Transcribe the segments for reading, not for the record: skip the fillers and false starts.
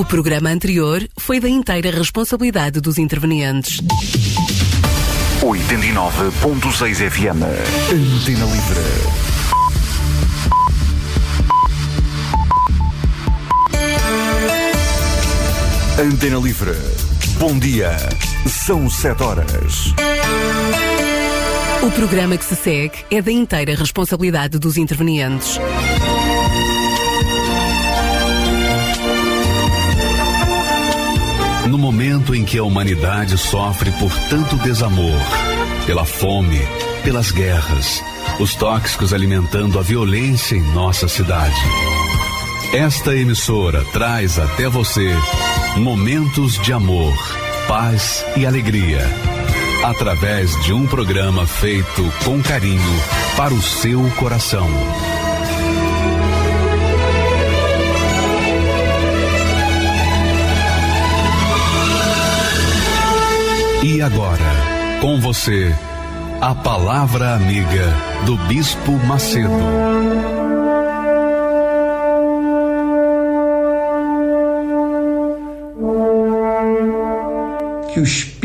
programa anterior foi da inteira responsabilidade dos intervenientes. 89.6 FM. Antena Livre. Antena Livre. Bom dia. São 7 horas. O programa que se segue é da inteira responsabilidade dos intervenientes. No momento em que a humanidade sofre por tanto desamor, pela fome, pelas guerras, os tóxicos alimentando a violência em nossa cidade, esta emissora traz até você momentos de amor, paz e alegria, através de um programa feito com carinho para o seu coração. E agora, com você, a palavra amiga do Bispo Macedo. Que o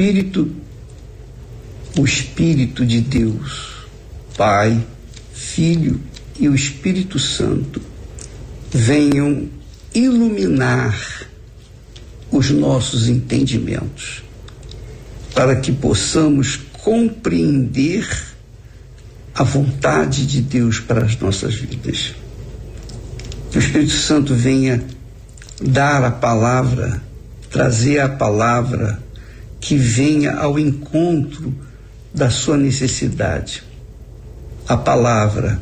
Espírito de Deus, Pai, Filho e o Espírito Santo venham iluminar os nossos entendimentos, para que possamos compreender a vontade de Deus para as nossas vidas. Que o Espírito Santo venha dar a palavra, trazer a palavra que venha ao encontro da sua necessidade. A palavra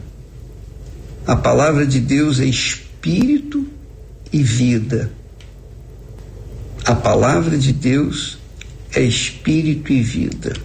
de Deus é espírito e vida. A palavra de Deus é espírito e vida.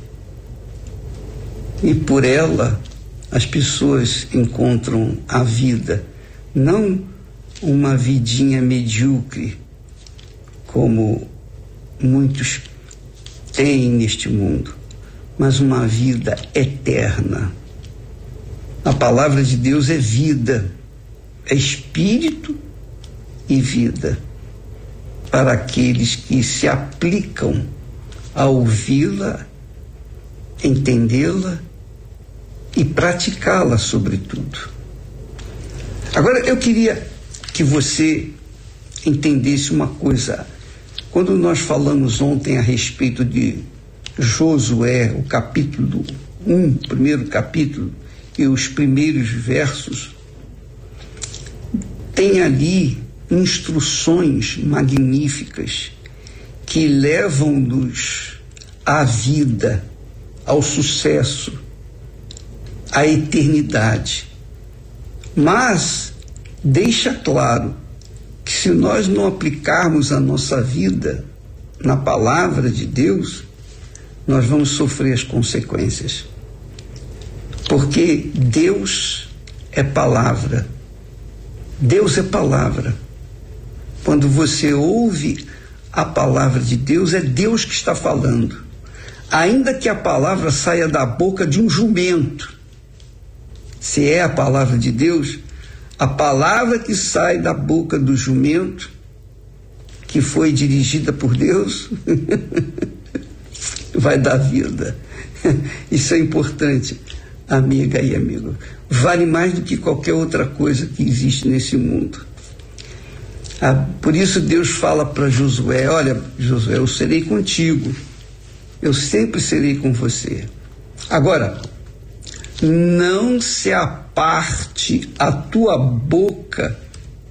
E por ela as pessoas encontram a vida, não uma vidinha medíocre, como muitos têm neste mundo, mas uma vida eterna. A palavra de Deus é vida, é espírito e vida, para aqueles que se aplicam a ouvi-la, entendê-la e praticá-la sobretudo. Agora eu queria que você entendesse uma coisa. Quando nós falamos ontem a respeito de Josué, o capítulo 1, primeiro capítulo, e os primeiros versos, tem ali instruções magníficas que levam-nos à vida, ao sucesso, à eternidade. Mas deixa claro que se nós não aplicarmos a nossa vida na palavra de Deus, nós vamos sofrer as consequências. Porque Deus é palavra. Deus é palavra. Quando você ouve a palavra de Deus, é Deus que está falando. Ainda que a palavra saia da boca de um jumento, se é a palavra de Deus, a palavra que sai da boca do jumento, que foi dirigida por Deus, vai dar vida. Isso é importante, amiga e amigo. Vale mais do que qualquer outra coisa que existe nesse mundo. Por isso Deus fala para Josué: olha, Josué, eu serei contigo, eu sempre serei com você. Agora, não se aparte a tua boca,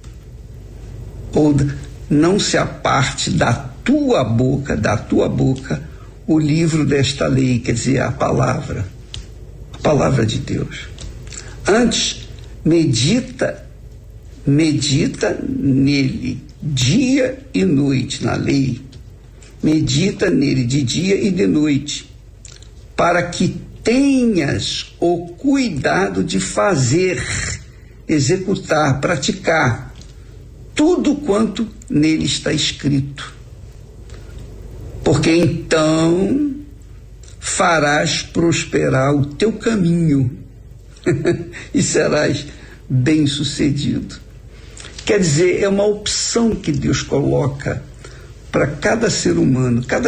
ou não se aparte da tua boca, o livro desta lei, quer dizer, a palavra de Deus. Antes, medita nele dia e noite, na lei. Medita nele de dia e de noite, para que tenhas o cuidado de fazer, executar, praticar tudo quanto nele está escrito. Porque então farás prosperar o teu caminho e serás bem-sucedido. Quer dizer, é uma opção que Deus coloca para cada ser humano, cada